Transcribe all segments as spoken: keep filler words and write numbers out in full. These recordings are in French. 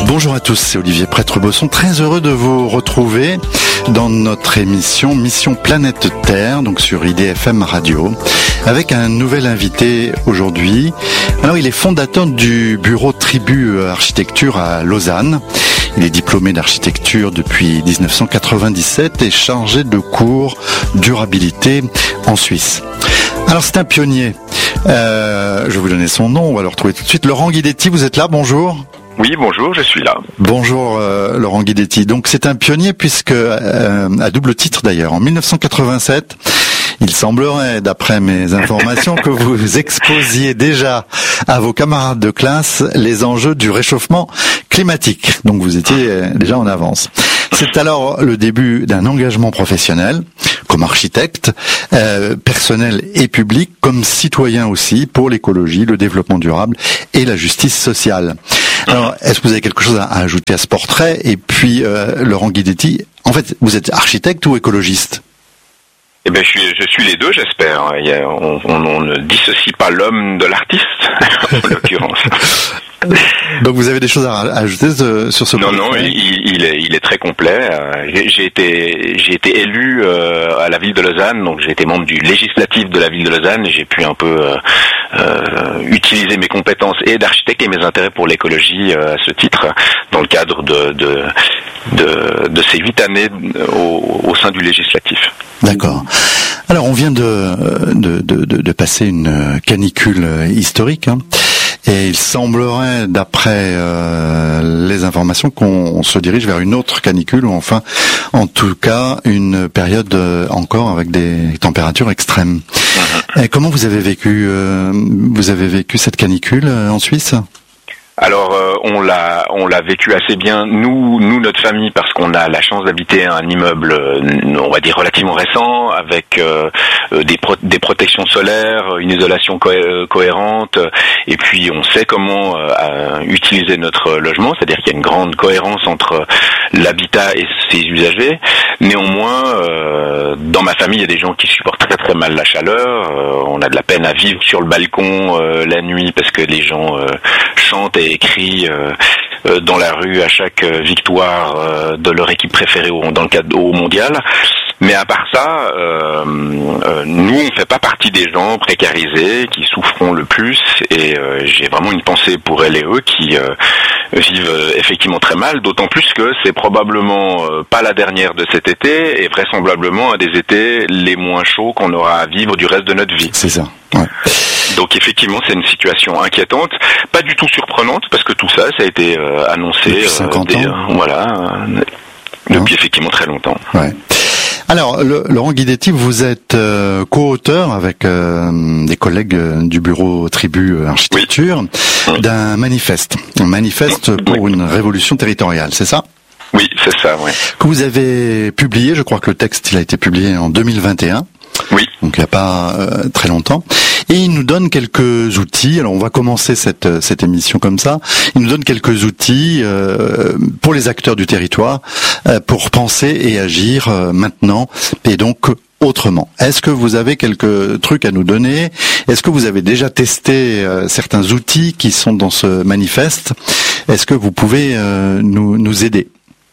Bonjour à tous, c'est Olivier Prêtre-Bosson, très heureux de vous retrouver dans notre émission Mission Planète Terre, donc sur I D F M Radio, avec un nouvel invité aujourd'hui. Alors il est fondateur du bureau Tribu Architecture à Lausanne. Il est diplômé d'architecture depuis dix-neuf cent quatre-vingt-dix-sept et chargé de cours durabilité en Suisse. Alors c'est un pionnier. Euh, je vais vous donner son nom, on va le retrouver tout de suite. Laurent Guidetti, vous êtes là, bonjour. Oui, bonjour, je suis là. Bonjour euh, Laurent Guidetti. Donc c'est un pionnier puisque, euh, à double titre d'ailleurs, en dix-neuf cent quatre-vingt-sept, il semblerait, d'après mes informations, que vous exposiez déjà à vos camarades de classe les enjeux du réchauffement climatique. Donc vous étiez déjà en avance. C'est alors le début d'un engagement professionnel, comme architecte, euh, personnel et public, comme citoyen aussi, pour l'écologie, le développement durable et la justice sociale. Alors, est-ce que vous avez quelque chose à ajouter à ce portrait? Et puis, euh, Laurent Guidetti, en fait, vous êtes architecte ou écologiste? Eh ben, je suis, je suis les deux, j'espère. Il y a, on, on, on ne dissocie pas l'homme de l'artiste, en l'occurrence. Donc vous avez des choses à ajouter sur ce Non, non, il, il, est, il est très complet. J'ai, j'ai été, j'ai été élu euh, à la ville de Lausanne, donc j'ai été membre du législatif de la ville de Lausanne et j'ai pu un peu euh, euh, utiliser mes compétences et d'architecte et mes intérêts pour l'écologie euh, à ce titre, dans le cadre de de de, de ces huit années au, au sein du législatif. D'accord. Alors on vient de de de, de passer une canicule historique. Hein. Et il semblerait, d'après euh, les informations, qu'on se dirige vers une autre canicule, ou enfin, en tout cas, une période euh, encore avec des températures extrêmes. Et comment vous avez vécu, euh, vous avez vécu cette canicule euh, en Suisse ? Alors euh, on l'a on l'a vécu assez bien, nous nous notre famille, parce qu'on a la chance d'habiter un immeuble on va dire relativement récent avec euh, des pro- des protections solaires, une isolation co- cohérente et puis on sait comment euh, utiliser notre logement, c'est-à-dire qu'il y a une grande cohérence entre l'habitat et ses usagers. Néanmoins euh, dans ma famille il y a des gens qui supportent très très mal la chaleur, euh, on a de la peine à vivre sur le balcon euh, la nuit parce que les gens euh, chantent et écrit euh, euh, dans la rue à chaque euh, victoire euh, de leur équipe préférée au, dans le cadre au mondial. Mais à part ça, euh, euh, nous on fait pas partie des gens précarisés qui souffront le plus et euh, j'ai vraiment une pensée pour elles et eux qui euh, vivent euh, effectivement très mal, d'autant plus que c'est probablement euh, pas la dernière de cet été et vraisemblablement un des étés les moins chauds qu'on aura à vivre du reste de notre vie. C'est ça. Ouais. Donc effectivement, c'est une situation inquiétante, pas du tout surprenante, parce que tout ça, ça a été euh, annoncé depuis cinquante euh, des, ans. Euh, voilà, euh, depuis effectivement très longtemps. Ouais. Alors, le, Laurent Guidetti, vous êtes euh, co-auteur avec euh, des collègues euh, du bureau Tribu Architecture oui. d'un manifeste, un manifeste pour oui. une révolution territoriale, c'est ça ? Oui, c'est ça, oui. Que vous avez publié, je crois que le texte il a été publié en deux mille vingt et un. Oui. Donc il n'y a pas euh, très longtemps. Et il nous donne quelques outils. Alors on va commencer cette cette émission comme ça. Il nous donne quelques outils euh, pour les acteurs du territoire euh, pour penser et agir euh, maintenant et donc autrement. Est-ce que vous avez quelques trucs à nous donner ? Est-ce que vous avez déjà testé euh, certains outils qui sont dans ce manifeste ? Est-ce que vous pouvez euh, nous nous aider ?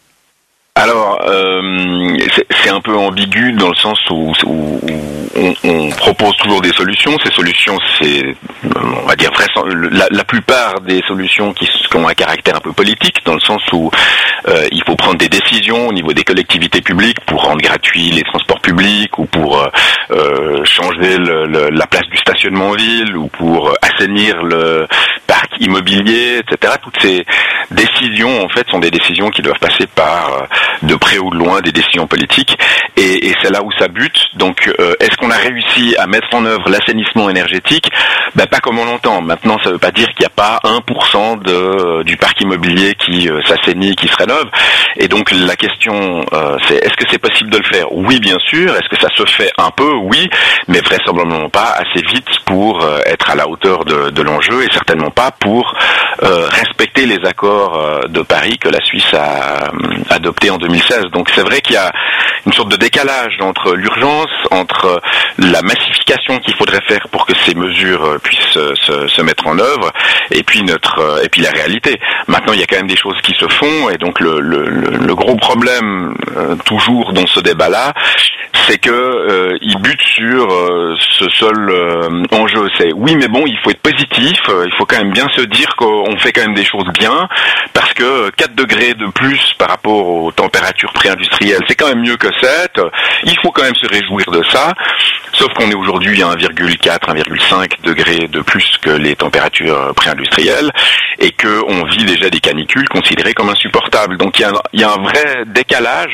Alors, euh, c'est, c'est un peu ambigu dans le sens où, où, où on, on propose toujours des solutions. Ces solutions, c'est, on va dire, la, la plupart des solutions qui, qui ont un caractère un peu politique, dans le sens où euh, il faut prendre des décisions au niveau des collectivités publiques pour rendre gratuits les transports publics ou pour euh, changer le, le, la place du stationnement en ville ou pour assainir le parc immobilier, et cetera. Toutes ces décisions, en fait, sont des décisions qui doivent passer par de près ou de loin des décisions politiques et, et c'est là où ça bute. Donc euh, est-ce qu'on a réussi à mettre en œuvre l'assainissement énergétique ? Ben pas comme on l'entend. Maintenant ça veut pas dire qu'il n'y a pas un pour cent de, du parc immobilier qui euh, s'assainit, qui se rénove. Et donc la question euh, c'est est-ce que c'est possible de le faire ? Oui bien sûr. Est-ce que ça se fait un peu ? Oui, mais vraisemblablement pas assez vite pour euh, être à la hauteur de, de l'enjeu et certainement pas pour euh, respecter les accords euh, de Paris que la Suisse a euh, adoptés en deux mille seize. Donc c'est vrai qu'il y a, une sorte de décalage entre l'urgence, entre la massification qu'il faudrait faire pour que ces mesures puissent se, se mettre en œuvre, et puis notre, et puis la réalité. Maintenant, il y a quand même des choses qui se font, et donc le, le, le gros problème euh, toujours dans ce débat-là, c'est que euh, il bute sur euh, ce seul euh, enjeu. C'est oui, mais bon, il faut être positif. Euh, il faut quand même bien se dire qu'on fait quand même des choses bien, parce que quatre degrés de plus par rapport aux températures pré-industrielles, c'est quand même mieux que sept. Il faut quand même se réjouir de ça. Sauf qu'on est aujourd'hui à un virgule quatre, un virgule cinq degrés de plus que les températures pré-industrielles, et que on vit déjà des canicules considérées comme insupportables. Donc il y a, il y a un vrai décalage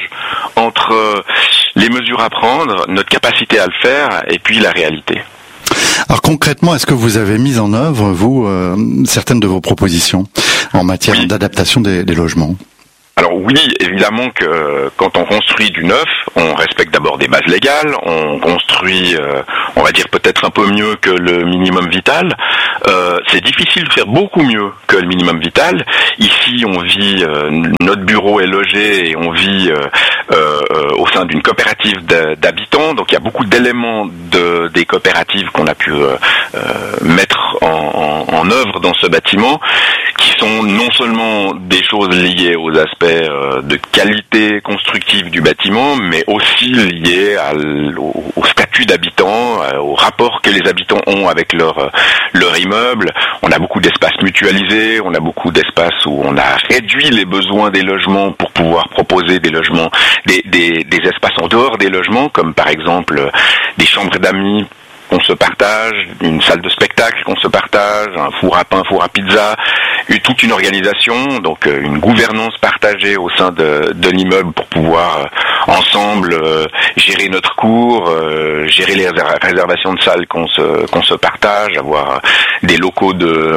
entre les mesures à prendre, notre capacité à le faire, et puis la réalité. Alors concrètement, est-ce que vous avez mis en œuvre, vous, euh, certaines de vos propositions en matière oui. d'adaptation des, des logements ? Alors oui, évidemment que quand on construit du neuf, on respecte d'abord des bases légales, on construit, euh, on va dire peut-être un peu mieux que le minimum vital. Euh, c'est difficile de faire beaucoup mieux que le minimum vital. Ici, on vit, euh, notre bureau est logé et on vit euh, euh, au sein d'une coopérative d'habitants. Donc il y a beaucoup d'éléments de, des coopératives qu'on a pu euh, euh, mettre en, en, en œuvre dans ce bâtiment, qui sont non seulement des choses liées aux aspects de qualité constructive du bâtiment, mais aussi liées à, au, au statut d'habitant, au rapport que les habitants ont avec leur leur immeuble. On a beaucoup d'espaces mutualisés, on a beaucoup d'espaces où on a réduit les besoins des logements pour pouvoir proposer des logements, des, des, des espaces en dehors des logements, comme par exemple des chambres d'amis qu'on se partage, une salle de spectacle qu'on se partage, un four à pain, four à pizza, une, toute une organisation, donc euh, une gouvernance partagée au sein de, de l'immeuble pour pouvoir euh, ensemble euh, gérer notre cours, euh, gérer les réservations de salles qu'on se qu'on se partage, avoir des locaux de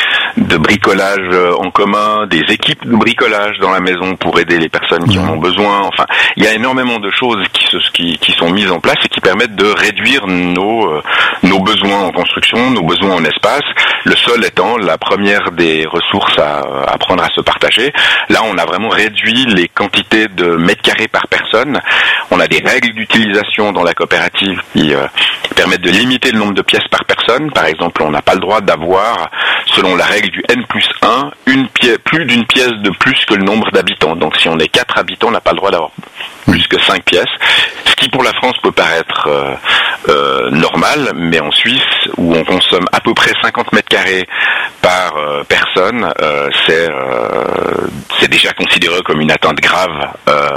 de bricolage en commun, des équipes de bricolage dans la maison pour aider les personnes qui en ont besoin. Enfin, il y a énormément de choses qui se qui, qui sont mises en place et qui permettent de réduire nos euh, nos besoins en construction, nos besoins en espace. Le sol étant la première des ressources à, à prendre à se partager. Là, on a vraiment réduit les quantités de mètres carrés par personne. On a des règles d'utilisation dans la coopérative qui euh, permettent de limiter le nombre de pièces par personne. Par exemple, on n'a pas le droit d'avoir, selon la règle du N plus un, une pièce, plus d'une pièce de plus que le nombre d'habitants. Donc si on est quatre habitants, on n'a pas le droit d'avoir plus que cinq pièces. Ce qui pour la France peut paraître euh, euh, normal, mais en Suisse, où on consomme à peu près cinquante mètres carrés par euh, personne, euh, c'est, euh, c'est déjà considéré comme une atteinte grave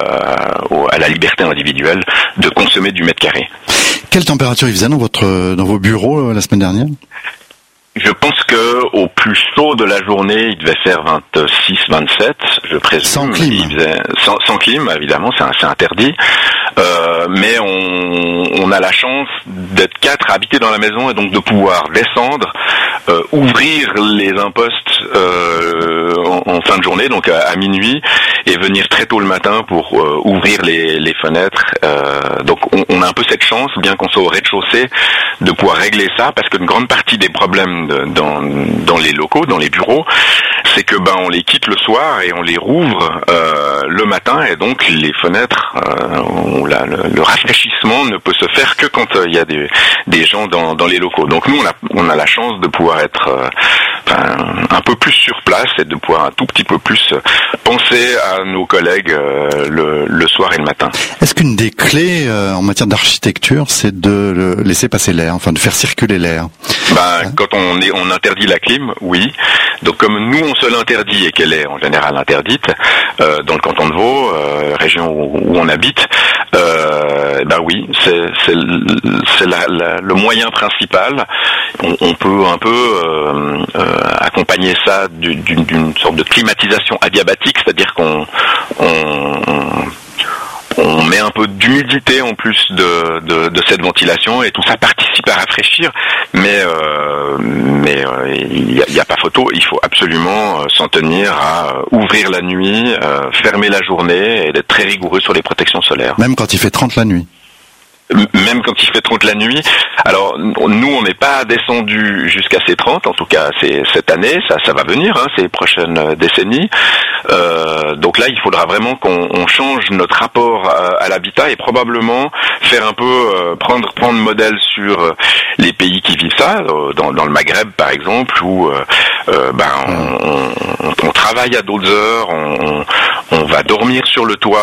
euh, à la liberté individuelle de consommer du mètre carré. Quelle température il faisait dans votre dans vos bureaux euh, la semaine dernière ? Je pense que au plus chaud de la journée, il devait faire vingt-six, vingt-sept, je présume. Sans clim. Il faisait, sans, sans clim, évidemment, c'est, c'est interdit. Euh, mais on, on a la chance d'être quatre à habiter dans la maison et donc de pouvoir descendre, euh, ouvrir les impostes euh, en, en fin de journée, donc à, à minuit, et venir très tôt le matin pour euh, ouvrir les, les fenêtres. Euh, donc on, on a un peu cette chance, bien qu'on soit au rez-de-chaussée, de pouvoir régler ça, parce qu'une grande partie des problèmes de, dans, dans les locaux, dans les bureaux, c'est que ben on les quitte le soir et on les rouvre euh, le matin, et donc les fenêtres, euh, la, le, le rafraîchissement ne peut se faire que quand il euh, y a des, des gens dans, dans les locaux. Donc nous on a, on a la chance de pouvoir être euh, enfin, un peu plus sur place et de pouvoir un tout petit peu plus penser à nos collègues euh, le, le soir et le matin. Est-ce qu'une des clés euh, en matière d'architecture, c'est de le laisser passer l'air, enfin de faire circuler l'air ? Ben, hein? Quand on, est, on interdit la clim, oui. Donc comme nous on se l'interdit et qu'elle est en général interdite euh, dans le canton de Vaud, euh, région où, où on habite, euh, ben oui, c'est, c'est, c'est la, la, le moyen principal. On, on peut un peu euh, euh, accompagner ça d'une, d'une sorte de climatisation adiabatique, c'est-à-dire qu'on on, on, on met un peu d'humidité en plus de, de, de cette ventilation, et tout ça participe à rafraîchir, mais euh, mais il n'y a, y a pas photo, il faut absolument s'en tenir à ouvrir la nuit, euh, fermer la journée et d'être très rigoureux sur les protections solaires. Même quand il fait trente la nuit. même quand il fait trente la nuit. Alors nous on n'est pas descendu jusqu'à ces trente, en tout cas c'est cette année, ça ça va venir, hein, ces prochaines décennies. Euh, donc là il faudra vraiment qu'on on change notre rapport à, à l'habitat et probablement faire un peu euh, prendre prendre modèle sur les pays qui vivent ça, euh, dans dans le Maghreb par exemple, où euh, euh, ben on, on, on travaille à d'autres heures, on, on va dormir sur le toit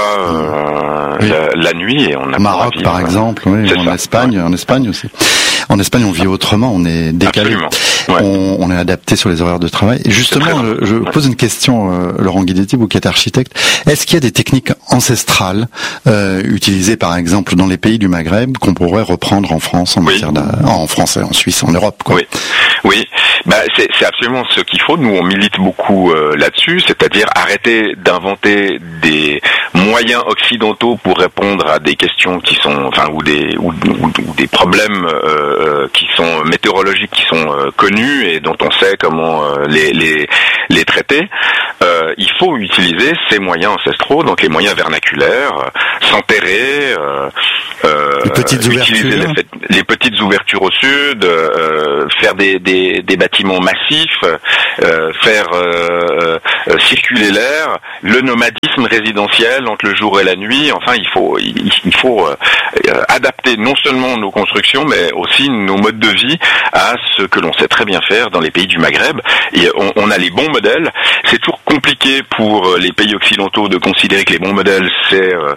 euh, oui. la, la nuit et on a Maroc vivre, par exemple. Oui, en ça. Espagne, ouais. en Espagne aussi. En Espagne, on vit autrement, on est décalé, ouais. on, on est adapté sur les horaires de travail. Et justement, je, je pose une question, euh, Laurent Guidetti, vous qui êtes architecte. Est-ce qu'il y a des techniques ancestrales euh, utilisées, par exemple, dans les pays du Maghreb, qu'on pourrait reprendre en France, en oui. matière de, en France, en Suisse, en Europe, quoi. Oui, oui. Bah, c'est, c'est absolument ce qu'il faut. Nous, on milite beaucoup euh, là-dessus, c'est-à-dire arrêter d'inventer des moyens occidentaux pour répondre à des questions qui sont, enfin, ou des ou, ou, ou des problèmes euh, qui sont météorologiques, qui sont euh, connus et dont on sait comment euh, les les les traiter. Euh, il faut utiliser ces moyens ancestraux, donc les moyens vernaculaires, euh, s'enterrer, euh, euh, les petites ouvertures, utiliser les, les petites ouvertures au sud, euh, faire des des, des bâtiments massifs, euh, faire euh, euh, circuler l'air, le nomadisme résidentiel entre le jour et la nuit. Enfin, il faut il, il faut euh, adapter non seulement nos constructions, mais aussi nos modes de vie à ce que l'on sait très bien faire dans les pays du Maghreb. Et on, on a les bons modèles. C'est toujours compliqué pour les pays occidentaux de considérer que les bons modèles, c'est euh,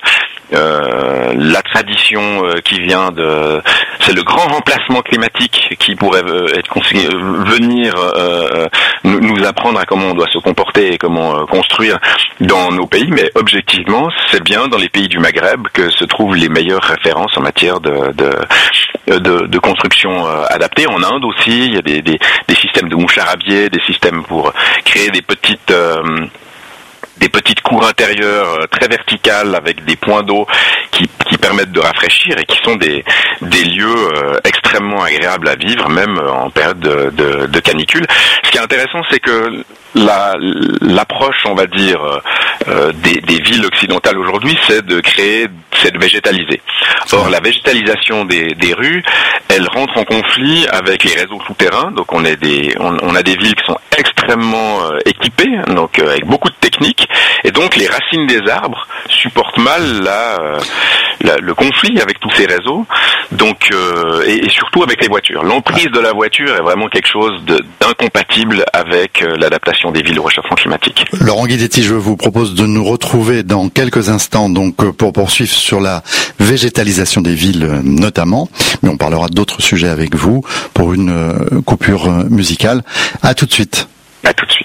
euh, la tradition euh, qui vient de... C'est le grand remplacement climatique qui pourrait euh, être venir euh, nous, nous apprendre à comment on doit se comporter et comment euh, construire dans nos pays. Mais objectivement, c'est bien dans les pays du Maghreb que se trouvent les meilleures références en matière de... de De, de construction euh, adaptée. En Inde aussi, il y a des, des, des systèmes de moucharabier, des systèmes pour créer des petites euh, des petites cours intérieures très verticales avec des points d'eau qui, qui permettent de rafraîchir et qui sont des, des lieux euh, extrêmement agréables à vivre, même en période de, de, de canicule. Ce qui est intéressant, c'est que la, l'approche, on va dire, euh, des, des villes occidentales aujourd'hui, c'est de créer, c'est de végétaliser. Or, la végétalisation des, des rues, elle rentre en conflit avec les réseaux souterrains. Donc, on, est des, on, on a des villes qui sont extrêmement euh, équipées, donc euh, avec beaucoup de techniques. Et donc les racines des arbres supportent mal la, euh, la, le conflit avec tous ces réseaux, donc euh, et, et surtout avec les voitures. L'emprise de la voiture est vraiment quelque chose de, d'incompatible avec euh, l'adaptation des villes au réchauffement climatique. Laurent Guidetti, je vous propose de nous retrouver dans quelques instants donc pour poursuivre sur la végétalisation des villes notamment, mais on parlera d'autres sujets avec vous pour une coupure musicale. À tout de suite. À tout de suite.